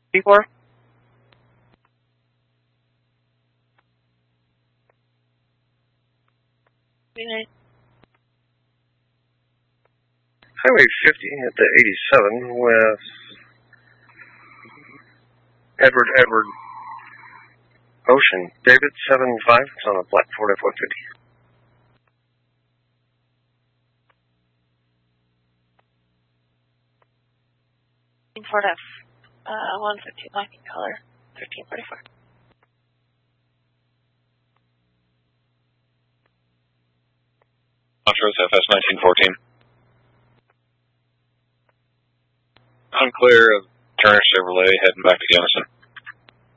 Before? Highway 50 at the 87 with Edward Ocean. David 75, it's on a black Ford F-150. Ford F-150, black in color, 1344. Montrose FS 1914. I'm clear of Turner Chevrolet heading back to Gunnison.